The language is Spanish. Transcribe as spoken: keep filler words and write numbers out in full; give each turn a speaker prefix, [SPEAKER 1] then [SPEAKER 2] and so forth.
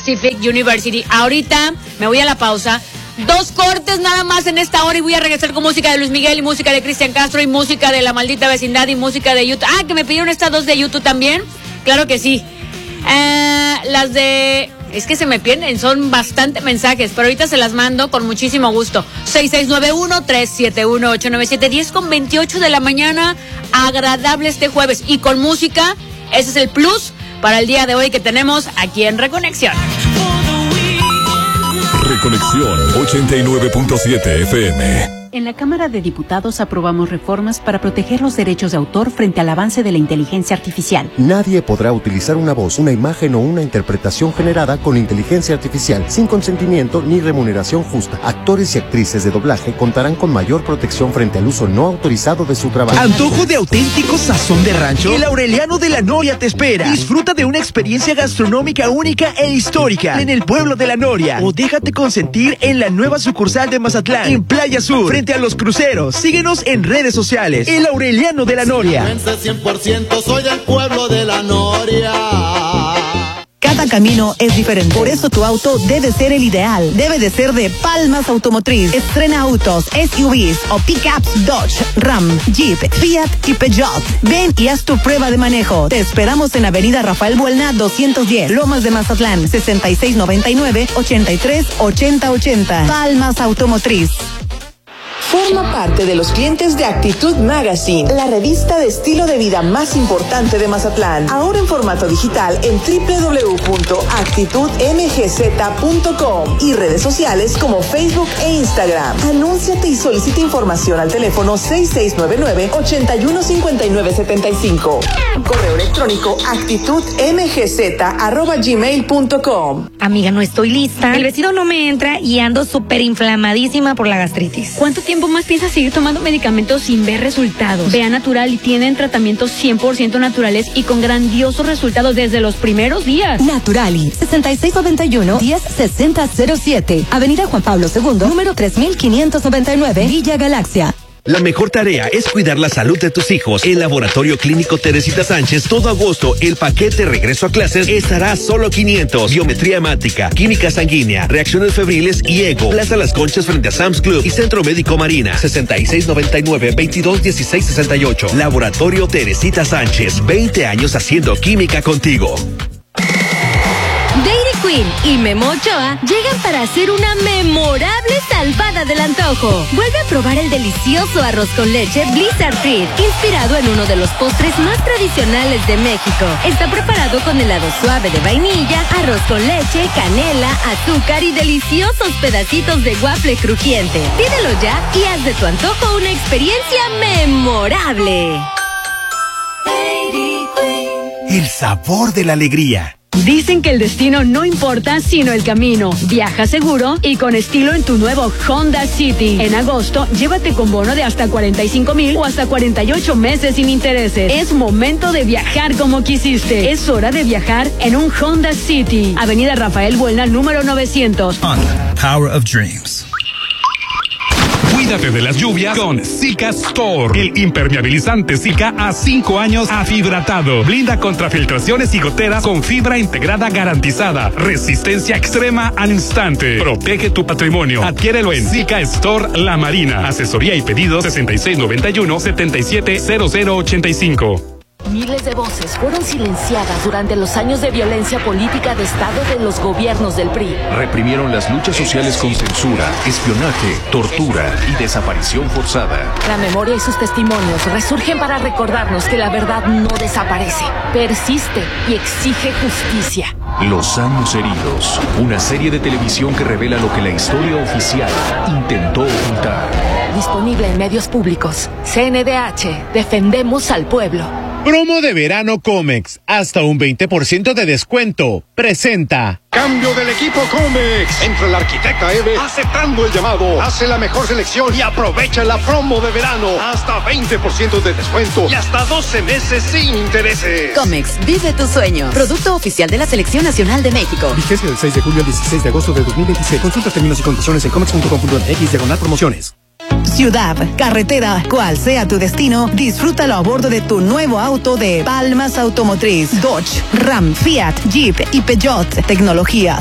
[SPEAKER 1] Pacific University. Ahorita me voy a la pausa. Dos cortes nada más en esta hora y voy a regresar con música de Luis Miguel y música de Cristian Castro y música de La Maldita Vecindad y música de YouTube. Ah, que me pidieron estas dos de YouTube también. Claro que sí. Eh, las de... Es que se me pierden, son bastante mensajes, pero ahorita se las mando con muchísimo gusto. seis seis nueve uno, tres siete uno, ocho nueve siete, diez con veintiocho de la mañana. Agradable este jueves y con música. Ese es el plus para el día de hoy que tenemos aquí en Reconexión.
[SPEAKER 2] Reconexión ochenta y nueve punto siete F M.
[SPEAKER 3] En la Cámara de Diputados aprobamos reformas para proteger los derechos de autor frente al avance de la inteligencia artificial.
[SPEAKER 4] Nadie podrá utilizar una voz, una imagen o una interpretación generada con inteligencia artificial sin consentimiento ni remuneración justa. Actores y actrices de doblaje contarán con mayor protección frente al uso no autorizado de su trabajo.
[SPEAKER 5] ¿Antojo de auténtico sazón de rancho? El Aureliano de la Noria te espera. Disfruta de una experiencia gastronómica única e histórica en el pueblo de la Noria. O déjate consentir en la nueva sucursal de Mazatlán, en Playa Sur, frente a los cruceros. Síguenos en redes sociales. El Aureliano de la Noria.
[SPEAKER 6] cien por ciento soy el pueblo de la Noria.
[SPEAKER 7] Cada camino es diferente. Por eso tu auto debe ser el ideal. Debe de ser de Palmas Automotriz. Estrena autos, S U Vs o pickups Dodge, Ram, Jeep, Fiat y Peugeot. Ven y haz tu prueba de manejo. Te esperamos en Avenida Rafael Buelna doscientos diez, Lomas de Mazatlán, sesenta y seis noventa y nueve, ochenta y tres, ochenta ochenta. Palmas Automotriz.
[SPEAKER 8] Forma parte de los clientes de Actitud Magazine, la revista de estilo de vida más importante de Mazatlán. Ahora en formato digital en doble u doble u doble u punto actitud m g z punto com y redes sociales como Facebook e Instagram. Anúnciate y solicita información al teléfono seis seis nueve nueve, ocho uno cinco nueve siete cinco. Correo electrónico actitud m g z arroba gmail punto com.
[SPEAKER 9] Amiga, no estoy lista. El vestido no me entra y ando súper inflamadísima por la gastritis.
[SPEAKER 1] ¿Cuánto tiempo más piensas seguir tomando medicamentos sin ver resultados? Ve a Natural y tienen tratamientos cien por ciento naturales y con grandiosos resultados desde los primeros días.
[SPEAKER 7] Naturali, sesenta y seis noventa y uno, diez sesenta cero siete. Avenida Juan Pablo segundo, número tres mil quinientos noventa y nueve, Villa Galaxia.
[SPEAKER 5] La mejor tarea es cuidar la salud de tus hijos. El Laboratorio Clínico Teresita Sánchez, todo agosto, el paquete regreso a clases estará a solo quinientos. Biometría hemática, química sanguínea, reacciones febriles y ego. Plaza Las Conchas frente a Sam's Club y Centro Médico Marina. sesenta y seis noventa y nueve, veintidós dieciséis sesenta y ocho. Laboratorio Teresita Sánchez, veinte años haciendo química contigo.
[SPEAKER 9] Dairy Queen y Memo Ochoa llegan para hacer una memorable salvada del antojo. Vuelve a probar el delicioso arroz con leche Blizzard Treat, inspirado en uno de los postres más tradicionales de México. Está preparado con helado suave de vainilla, arroz con leche, canela, azúcar y deliciosos pedacitos de waffle crujiente. Pídelo ya y haz de tu antojo una experiencia memorable.
[SPEAKER 5] Dairy Queen. El sabor de la alegría.
[SPEAKER 1] Dicen que el destino no importa, sino el camino. Viaja seguro y con estilo en tu nuevo Honda City. En agosto, llévate con bono de hasta cuarenta y cinco mil o hasta cuarenta y ocho meses sin intereses. Es momento de viajar como quisiste. Es hora de viajar en un Honda City. Avenida Rafael Buelna, número novecientos.
[SPEAKER 10] Honda, Power of Dreams.
[SPEAKER 11] Cuídate de las lluvias con Zika Store. El impermeabilizante Zika a cinco años afibratado. Blinda contra filtraciones y goteras con fibra integrada garantizada. Resistencia extrema al instante. Protege tu patrimonio. Adquiérelo en Zika Store La Marina. Asesoría y pedidos sesenta y seis noventa y uno, setenta y siete cero cero ochenta y cinco.
[SPEAKER 12] Miles de voces fueron silenciadas durante los años de violencia política de Estado de los gobiernos del P R I.
[SPEAKER 13] Reprimieron las luchas sociales con censura, espionaje, tortura y desaparición forzada.
[SPEAKER 12] La memoria y sus testimonios resurgen para recordarnos que la verdad no desaparece, persiste y exige justicia.
[SPEAKER 13] Los años heridos, una serie de televisión que revela lo que la historia oficial intentó ocultar.
[SPEAKER 12] Disponible en medios públicos. C N D H, defendemos al pueblo.
[SPEAKER 14] Promo de verano Comex, hasta un veinte por ciento de descuento. Presenta.
[SPEAKER 15] Cambio del equipo Comex. Entra el arquitecta Eve aceptando el llamado. Hace la mejor selección y aprovecha la promo de verano. Hasta veinte por ciento de descuento y hasta doce meses sin intereses.
[SPEAKER 16] Comex, vive tu sueño. Producto oficial de la Selección Nacional de México.
[SPEAKER 17] Vigencia del seis de julio al dieciséis de agosto de dos mil veintiséis. Consulta términos y condiciones en comex punto com punto m x diagonal promociones.
[SPEAKER 7] Ciudad, carretera, cual sea tu destino, disfrútalo a bordo de tu nuevo auto de Palmas Automotriz. Dodge, Ram, Fiat, Jeep y Peugeot. Tecnología,